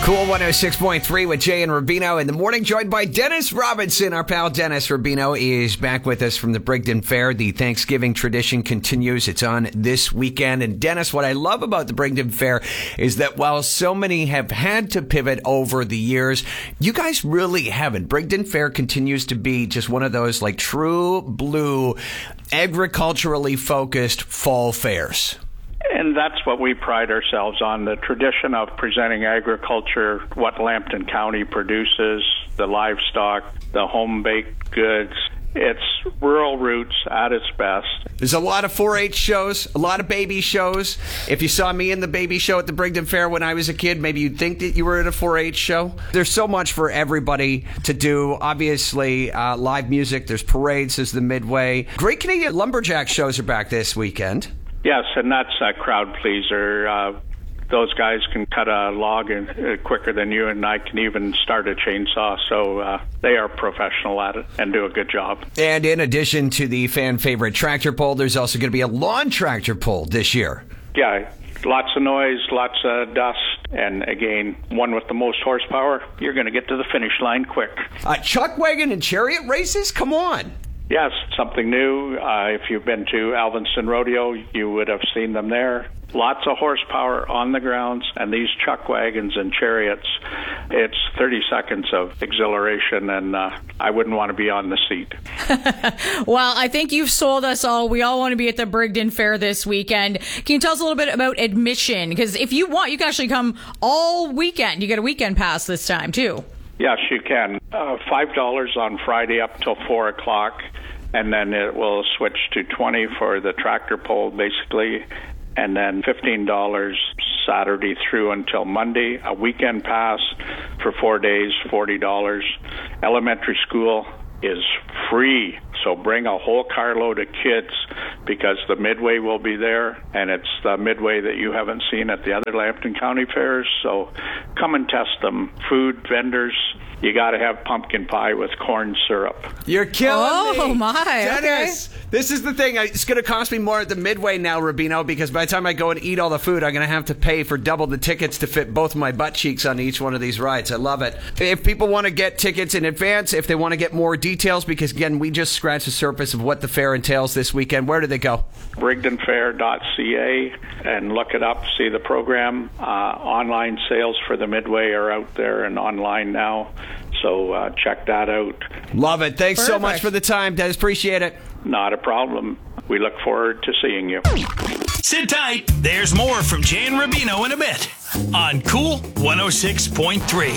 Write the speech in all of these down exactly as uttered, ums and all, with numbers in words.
Cool one oh six point three with Jay and Rubino in the morning, joined by Dennis Robinson. Our pal Dennis Rubino is back with us from the Brigden Fair. The Thanksgiving tradition continues. It's on this weekend. And Dennis, what I love about the Brigden Fair is that while so many have had to pivot over the years, you guys really haven't. Brigden Fair continues to be just one of those like true blue, agriculturally focused fall fairs. And that's what we pride ourselves on, the tradition of presenting agriculture, what Lambton County produces, the livestock, the home-baked goods. It's rural roots at its best. There's a lot of four H shows, a lot of baby shows. If you saw me in the baby show at the Brigden Fair when I was a kid, maybe you'd think that you were at a four H show. There's so much for everybody to do. Obviously, uh, live music, there's parades, there's the Midway. Great Canadian Lumberjack shows are back this weekend. Yes, and that's a crowd pleaser. Uh, those guys can cut a log in, uh, quicker than you and I can even start a chainsaw, so uh, they are professional at it and do a good job. And in addition to the fan favorite tractor pull, there's also going to be a lawn tractor pull this year. Yeah, lots of noise, lots of dust, and again, one with the most horsepower, you're going to get to the finish line quick. Uh, chuck wagon and chariot races? Come on. Yes, something new. Uh, if you've been to Alvinston Rodeo, you would have seen them there. Lots of horsepower on the grounds, and these chuck wagons and chariots, it's thirty seconds of exhilaration, and uh, I wouldn't want to be on the seat. Well, I think you've sold us all. We all want to be at the Brigden Fair this weekend. Can you tell us a little bit about admission? Because if you want, you can actually come all weekend. You get a weekend pass this time, too. Yes, you can. Uh, five dollars on Friday up till four o'clock, and then it will switch to twenty dollars for the tractor pull, basically, and then fifteen dollars Saturday through until Monday. A weekend pass for four days, forty dollars. Elementary school is free, so bring a whole carload of kids because the Midway will be there, and it's the Midway that you haven't seen at the other Lambton County fairs, so come and test them. Food vendors, you got to have pumpkin pie with corn syrup. You're killing oh, me. Oh, my. Dennis, okay. This is the thing. It's going to cost me more at the Midway now, Rubino, because by the time I go and eat all the food, I'm going to have to pay for double the tickets to fit both my butt cheeks on each one of these rides. I love it. If people want to get tickets in advance, if they want to get more details, because, again, we just scratched the surface of what the fair entails this weekend, where do they go? brigden fair dot c a and look it up, see the program. Uh, online sales for the Midway are out there and online now, so uh, check that out. Love it. Thanks Perfect. so much for the time, Dennis. Appreciate it. Not a problem. We look forward to seeing you. Sit tight. There's more from Jay and Rubino in a bit on Cool one oh six point three.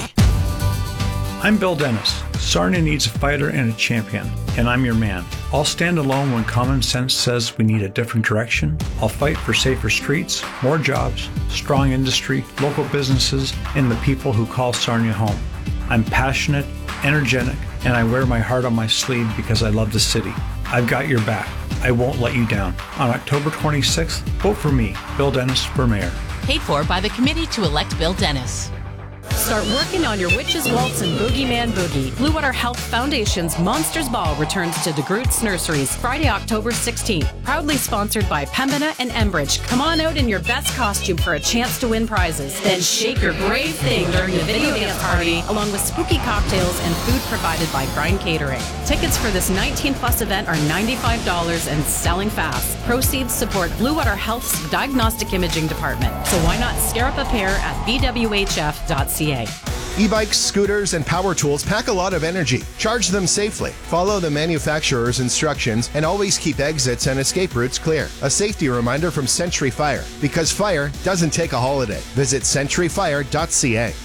I'm Bill Dennis. Sarnia needs a fighter and a champion, and I'm your man. I'll stand alone when common sense says we need a different direction. I'll fight for safer streets, more jobs, strong industry, local businesses, and the people who call Sarnia home. I'm passionate, energetic, and I wear my heart on my sleeve because I love the city. I've got your back. I won't let you down. On October twenty-sixth, vote for me, Bill Dennis, for mayor. Paid for by the committee to elect Bill Dennis. Start working on your Witches Waltz and Boogeyman Boogie. Blue Water Health Foundation's Monsters Ball returns to DeGroots Nurseries Friday, October sixteenth. Proudly sponsored by Pembina and Enbridge. Come on out in your best costume for a chance to win prizes. Then shake your brave thing during the video dance party, along with spooky cocktails and food provided by Grind Catering. Tickets for this nineteen plus event are ninety-five dollars and selling fast. Proceeds support Blue Water Health's Diagnostic Imaging Department. So why not scare up a pair at b w h f dot c a. E-bikes, scooters, and power tools pack a lot of energy. Charge them safely. Follow the manufacturer's instructions and always keep exits and escape routes clear. A safety reminder from Century Fire, because fire doesn't take a holiday. Visit century fire dot c a.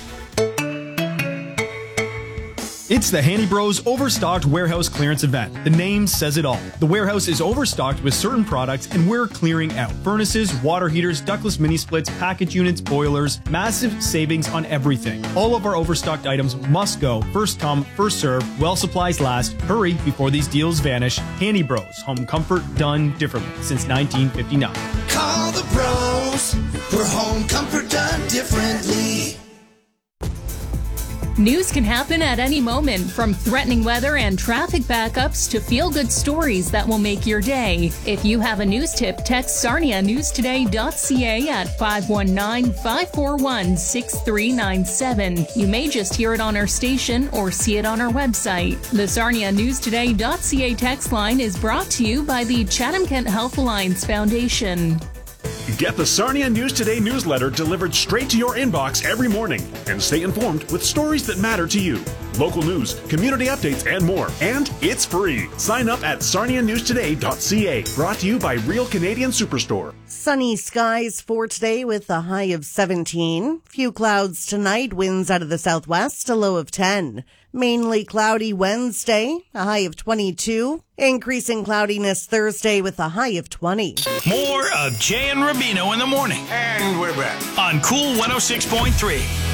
It's the Handy Bros Overstocked Warehouse Clearance Event. The name says it all. The warehouse is overstocked with certain products and we're clearing out. Furnaces, water heaters, ductless mini splits, package units, boilers, massive savings on everything. All of our overstocked items must go. First come, first serve, while supplies last. Hurry before these deals vanish. Handy Bros, home comfort done differently since nineteen fifty-nine. Call the bros for home comfort done differently. News can happen at any moment, from threatening weather and traffic backups to feel-good stories that will make your day. If you have a news tip, text sarnia news today dot c a at five one nine, five four one, six three nine seven. You may just hear it on our station or see it on our website. The sarnia news today dot c a text line is brought to you by the Chatham-Kent Health Alliance Foundation. Get the Sarnia News Today newsletter delivered straight to your inbox every morning and stay informed with stories that matter to you. Local news, community updates, and more. And it's free. Sign up at sarnia news today dot c a. Brought to you by Real Canadian Superstore. Sunny skies for today with a high of seventeen. Few clouds tonight, winds out of the southwest, a low of ten. Mainly cloudy Wednesday, a high of twenty-two. Increasing cloudiness Thursday with a high of twenty. More of Jay and Rubino in the morning. And we're back on Cool one oh six point three.